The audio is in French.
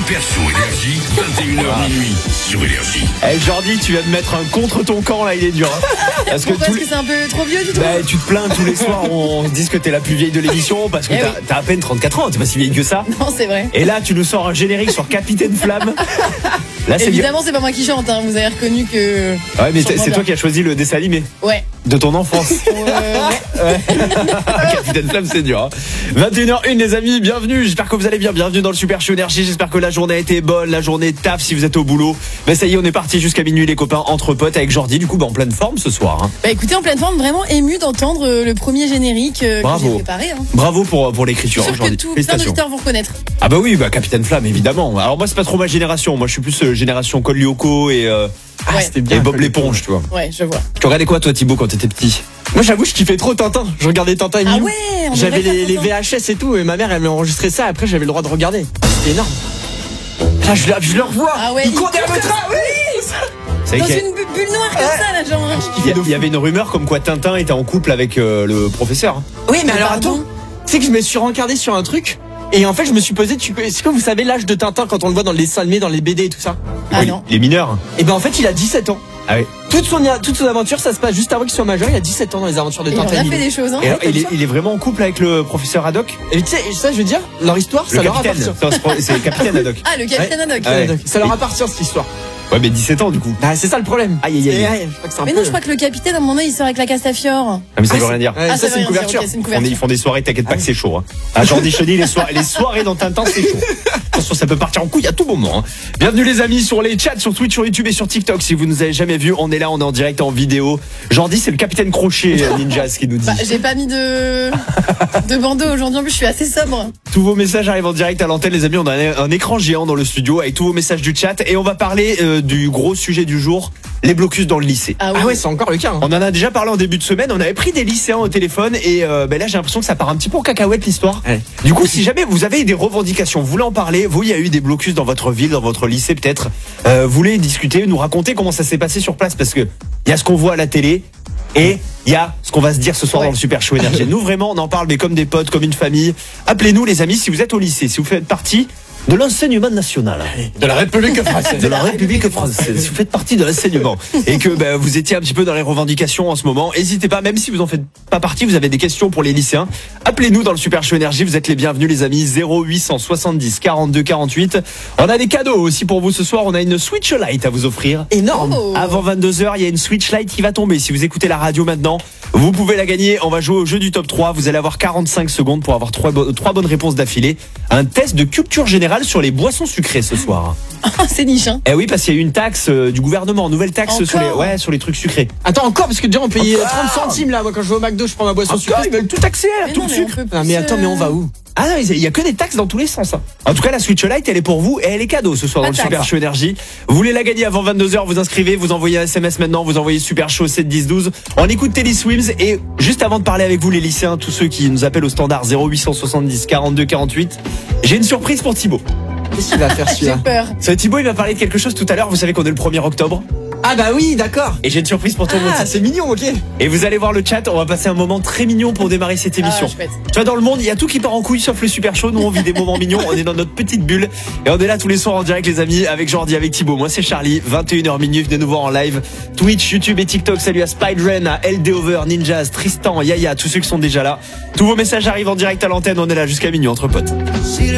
Super Show Énergie, 21h minuit sur Énergie. Eh Jordi, tu vas me mettre un contre ton camp là, il est dur. Parce que c'est un peu trop vieux du tout. Bah, tu te plains tous les soirs, on dit que t'es la plus vieille de l'émission parce que t'as à peine 34 ans, t'es pas si vieille que ça. Non, c'est vrai. Et là, tu nous sors un générique sur Capitaine Flamme. Là, évidemment, c'est pas moi qui chante, hein. Vous avez reconnu que. Ouais, mais c'est toi qui as choisi le dessin animé. Ouais. De ton enfance. Ouais. Capitaine Flamme, c'est dur. 21h01, les amis, bienvenue. J'espère que vous allez bien. Bienvenue dans le Super Show Énergie. J'espère que la journée a été bonne, la journée taf si vous êtes au boulot. Mais ça y est, on est parti jusqu'à minuit, les copains, entre potes avec Jordi. Du coup, en pleine forme ce soir. Hein. Bah écoutez, en pleine forme, vraiment ému d'entendre le premier générique que j'ai préparé. Hein. Bravo pour l'écriture, Jordi. Plein d'auditeurs vont reconnaître. Ah bah oui, Capitaine Flamme, évidemment. Alors moi, c'est pas trop ma génération. Moi, je suis plus génération Col Lyoko et c'était bien, et Bob l'éponge, tu vois. Ouais, je vois. Tu regardais quoi, toi, Thibaut, quand t'étais petit? Moi, j'avoue, je kiffais trop Tintin. Je regardais Tintin et Milou. Ah ouais, j'avais les VHS et tout, et ma mère, elle m'a enregistré ça. Après, j'avais le droit de regarder. C'était énorme. Là, je le revois. Ah ouais, il court derrière le train. Oui. Dans une bulle noire comme ça, là, genre. Il y avait une rumeur comme quoi Tintin était en couple avec le professeur. Oui, mais alors attends. Tu sais que je me suis rencardé sur un truc. Et en fait, je me suis posé, est-ce que vous savez l'âge de Tintin quand on le voit dans les dessins animés, dans les BD et tout ça? Ah non. Les mineurs. Et ben en fait, il a 17 ans. Ah oui. Toute son aventure, ça se passe juste avant qu'il soit majeur. Il a 17 ans dans les aventures de Tintin. Il a fait des choses, hein. Et il est vraiment en couple avec le professeur Haddock. Et tu sais, ça, je veux dire, leur histoire, ça leur appartient. C'est le capitaine Haddock. Ah, le capitaine Haddock. Ouais. Ça leur appartient, cette histoire. Ouais, mais 17 ans, du coup. Bah, c'est ça le problème. Aïe. Mais non, je crois que le capitaine, à un moment donné, il sort avec la Castafiore. Ah, mais ça veut rien dire. Ouais, ça, c'est une couverture. Ils font des soirées, t'inquiète pas que c'est chaud. Hein. Ah, Jordi Chaudy, les soirées dans Tintin, c'est chaud. Attention, ça peut partir en couille à tout moment. Hein. Bienvenue les amis sur les chats, sur Twitch, sur YouTube et sur TikTok. Si vous nous avez jamais vu, on est là, on est en direct, en vidéo. Jordi, c'est le capitaine Crochet Ninja, ce qui nous dit. J'ai pas mis de bandeau aujourd'hui, en plus je suis assez sobre. Tous vos messages arrivent en direct à l'antenne, les amis. On a un écran géant dans le studio avec tous vos messages du chat et on va parler du gros sujet du jour, les blocus dans le lycée. Ah ouais, c'est encore le cas. Hein. On en a déjà parlé en début de semaine. On avait pris des lycéens au téléphone et là j'ai l'impression que ça part un petit peu en cacahuète l'histoire. Ouais. Du coup, si jamais vous avez des revendications, vous voulez en parler, vous, il y a eu des blocus dans votre ville, dans votre lycée peut-être, vous voulez discuter, nous raconter comment ça s'est passé sur place parce que il y a ce qu'on voit à la télé. Et il y a ce qu'on va se dire ce soir dans le Super Show Énergie. Nous vraiment on en parle mais comme des potes, comme une famille. Appelez-nous les amis si vous êtes au lycée, si vous faites partie de l'enseignement national. De la République française. De la République française. Si vous faites partie de l'enseignement et que vous étiez un petit peu dans les revendications en ce moment, n'hésitez pas, même si vous en faites pas partie, vous avez des questions pour les lycéens, appelez-nous dans le Super Show Énergie, vous êtes les bienvenus les amis, 0870 42 48. On a des cadeaux aussi pour vous ce soir, on a une Switch Lite à vous offrir. Énorme. Avant 22h, il y a une Switch Lite qui va tomber. Si vous écoutez la radio maintenant, vous pouvez la gagner. On va jouer au jeu du top 3. Vous allez avoir 45 secondes pour avoir 3 bonnes réponses d'affilée. Un test de culture générale sur les boissons sucrées ce soir. C'est niche, hein. Eh oui, parce qu'il y a eu une taxe du gouvernement, nouvelle taxe sur les trucs sucrés. Attends, encore, parce que déjà on payait 30 centimes là. Moi, quand je vais au McDo, je prends ma boisson sucrée. Ils veulent tout taxer, tout le sucre. Mais attends, mais on va où? Ah non, il y a que des taxes dans tous les sens. Hein. En tout cas, la Switch Lite, elle est pour vous et elle est cadeau ce soir dans le Super Show Énergie. Vous voulez la gagner avant 22h, vous inscrivez, vous envoyez un SMS maintenant, vous envoyez Super Show 7 10 12. On écoute Teddy Swims et juste avant de parler avec vous les lycéens, tous ceux qui nous appellent au standard 0870 42 48, j'ai une surprise pour Thibaut. Qu'est-ce qu'il va faire celui-là? J'ai peur. Thibaut, il va parler de quelque chose tout à l'heure. Vous savez qu'on est le 1er octobre. Ah bah oui, d'accord. Et j'ai une surprise pour toi, mon Ah, c'est mignon, ok. Et vous allez voir le chat, on va passer un moment très mignon pour démarrer cette émission. Tu vois, dans le monde, il y a tout qui part en couille sauf le Super Show. Nous, on vit des moments mignons, on est dans notre petite bulle. Et on est là tous les soirs en direct, les amis, avec Jordi, avec Thibaut. Moi, c'est Charlie, 21h minuit, venez nous voir en live. Twitch, YouTube et TikTok. Salut à Spider-Man, à LD Over, Ninjas, Tristan, Yaya, tous ceux qui sont déjà là. Tous vos messages arrivent en direct à l'antenne, on est là jusqu'à minuit entre potes.